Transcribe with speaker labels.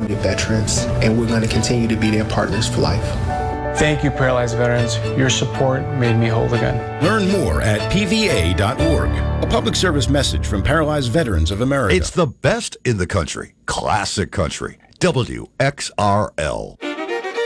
Speaker 1: veterans, and we're going to continue to be their partners for life.
Speaker 2: Thank you, Paralyzed Veterans. Your support made me whole again.
Speaker 3: Learn more at pva.org. A public service message from Paralyzed Veterans of America.
Speaker 4: It's the best in the country. Classic country. WXRL.